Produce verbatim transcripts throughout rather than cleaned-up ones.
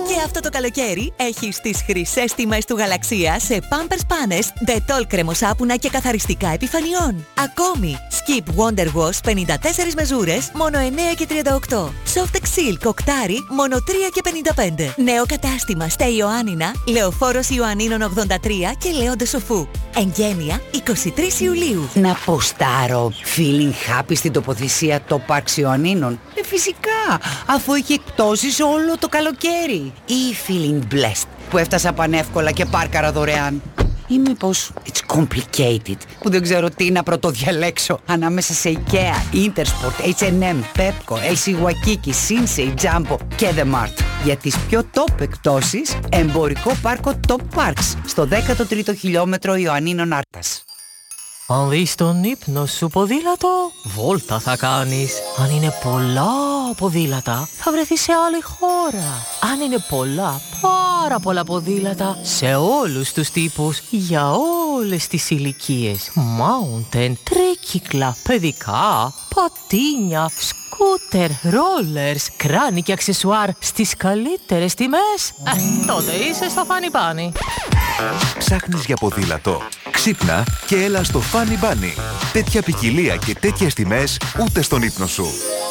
Και αυτό το καλοκαίρι έχεις τις χρυσές τιμές του Γαλαξία σε Pampers Panes, Dettol κρεμοσάπουνα και καθαριστικά επιφανειών. Ακόμη, Skip Wonder Wash πενήντα τέσσερις μεζούρες, μόνο εννέα και τριάντα οκτώ. Softex Silk Οκτάρι, μόνο τρία και πενήντα πέντε. Νέο κατάστημα στα Ιωάννινα, Λεωφόρος Ιωαννίνων ογδόντα τρία και Λέοντε Σοφού. Εγγένεια εικοστή τρίτη Ιουλίου. Να ποστάρω feeling happy στην τοποθεσία το Parks Ιωαννίνων. Ε, φυσικά, αφού έχει εκπτώσεις όλο το καλοκαίρι. Ή feeling blessed που έφτασα πανεύκολα και πάρκαρα δωρεάν. Ή μήπως it's complicated που δεν ξέρω τι να πρωτοδιαλέξω ανάμεσα σε IKEA, Intersport, έιτς εντ εμ, Pepco, ελ σι Waikiki, Sinsei, Jumbo και The Mart. Για τις πιο top εκπτώσεις, εμπορικό πάρκο Top Parks στο δέκατο τρίτο χιλιόμετρο Ιωαννίνων Άρτας. Αν δεις τον ύπνο σου ποδήλατο, βόλτα θα κάνεις. Αν είναι πολλά ποδήλατα, θα βρεθείς σε άλλη χώρα. Αν είναι πολλά, πάρα πολλά ποδήλατα, σε όλους τους τύπους, για όλες τις ηλικίες. Mountain, τρίκυκλα, παιδικά, πατίνια, σκούτερ, ρόλερς, κράνη και αξεσουάρ στις καλύτερες τιμές. Ε, τότε είσαι στο Funny Bunny. Ψάχνεις για ποδήλατο? Ξύπνα και έλα στο Funny Bunny. Τέτοια ποικιλία και τέτοιες τιμές ούτε στον ύπνο σου.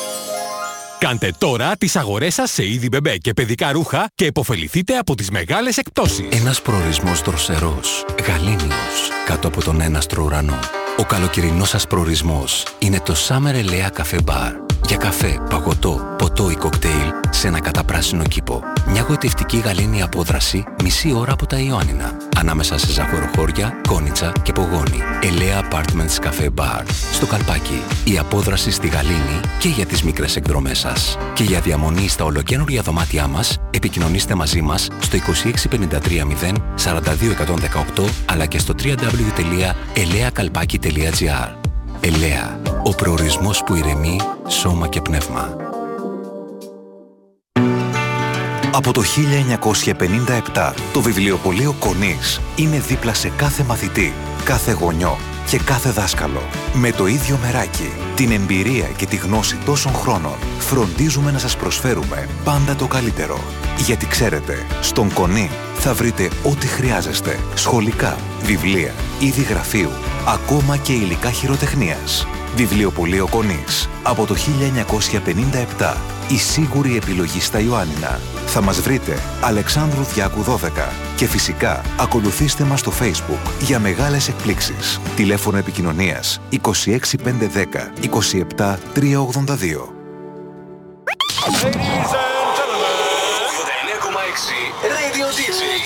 Κάντε τώρα τις αγορές σας σε είδη μπεμπέ και παιδικά ρούχα και επωφεληθείτε από τις μεγάλες εκπτώσεις. Ένας προορισμός δροσερός, γαλήνιος, κάτω από τον έναστρο ουρανό. Ο καλοκαιρινός σας προορισμός είναι το Summer Elea Cafe Bar. Για καφέ, παγωτό, ποτό ή κοκτέιλ σε ένα καταπράσινο κήπο. Μια γοητευτική γαλήνη απόδραση μισή ώρα από τα Ιωάννινα. Ανάμεσα σε ζαχοροχώρια, Κόνιτσα και Πογόνη. Elea Apartments Cafe Bar. Στο Καλπάκι. Η απόδραση στη γαλήνη και για τις μικρές εκδρομές σας. Και για διαμονή στα ολοκαίνουργια δωμάτια μας, επικοινωνήστε μαζί μας στο είκοσι έξι πενήντα τρία μηδέν σαράντα δύο εκατόν δεκαοκτώ αλλά και στο double-u double-u double-u τελεία elea kalpaki τελεία gr. Ελέα, ο προορισμός που ηρεμεί σώμα και πνεύμα. Από το χίλια εννιακόσια πενήντα επτά, το βιβλιοπωλείο Κονής είναι δίπλα σε κάθε μαθητή, κάθε γονιό και κάθε δάσκαλο. Με το ίδιο μεράκι, την εμπειρία και τη γνώση τόσων χρόνων, φροντίζουμε να σας προσφέρουμε πάντα το καλύτερο. Γιατί ξέρετε, στον Κονή θα βρείτε ό,τι χρειάζεστε. Σχολικά, βιβλία, είδη γραφείου, ακόμα και υλικά χειροτεχνίας. Βιβλιοπωλείο Κονής. Από το χίλια εννιακόσια πενήντα επτά. Η σίγουρη επιλογή στα Ιωάννινα. Θα μας βρείτε Αλεξάνδρου Διάκου δώδεκα. Και φυσικά ακολουθήστε μας στο Facebook για μεγάλες εκπλήξεις. Τηλέφωνο επικοινωνίας είκοσι έξι πεντακόσια δέκα είκοσι επτά τριακόσια ογδόντα δύο. ενενήντα εννέα κόμμα έξι Radio ντι τζέι.